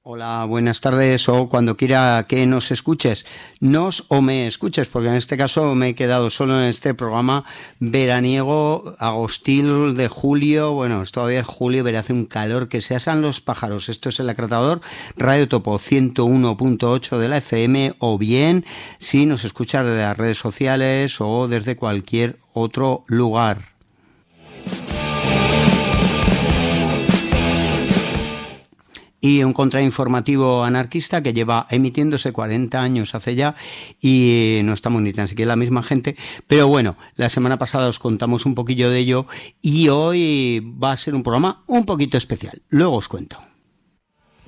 Hola, buenas tardes o cuando quiera que nos escuches, o me escuches, porque en este caso me he quedado solo en este programa veraniego, agostil de julio. Bueno, todavía es julio, pero hace un calor que se asan los pájaros. Esto es El Acratador, Radio Topo 101.8 de la FM, o bien si nos escuchas de las redes sociales o desde cualquier otro lugar. Y un contrainformativo anarquista que lleva emitiéndose 40 años hace ya y no estamos ni tan siquiera la misma gente, pero bueno, la semana pasada os contamos un poquillo de ello y hoy va a ser un programa un poquito especial, luego os cuento.